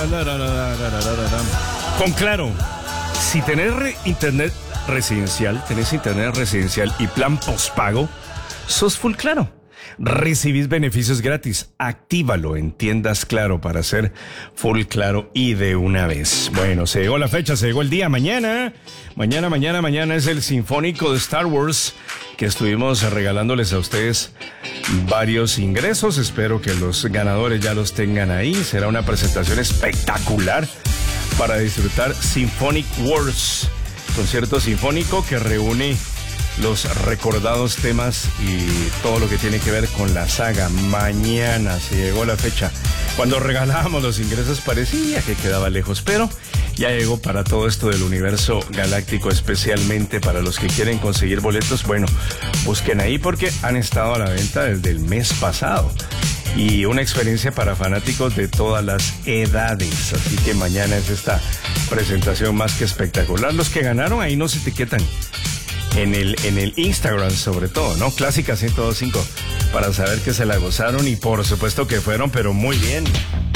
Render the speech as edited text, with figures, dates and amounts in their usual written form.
Con Claro, si tenés internet residencial y plan postpago, sos full Claro. Recibís beneficios gratis. Actívalo en tiendas Claro para ser full Claro y de una vez. Bueno, se llegó la fecha, se llegó el día. Mañana es el Sinfónico de Star Wars, que estuvimos regalándoles a ustedes varios ingresos. Espero que los ganadores ya los tengan ahí. Será una presentación espectacular para disfrutar Symphonic Wars, concierto sinfónico que reúne los recordados temas y todo lo que tiene que ver con la saga. Mañana se llegó la fecha. Cuando regalábamos los ingresos parecía que quedaba lejos, pero ya llegó para todo esto del universo galáctico, especialmente para los que quieren conseguir boletos. Bueno, busquen ahí porque han estado a la venta desde el mes pasado. Y una experiencia para fanáticos de todas las edades. Así que mañana es esta presentación más que espectacular. Los que ganaron ahí nos etiquetan en el Instagram, sobre todo, ¿no? Clásica 102.5, para saber que se la gozaron y por supuesto que fueron, pero muy bien.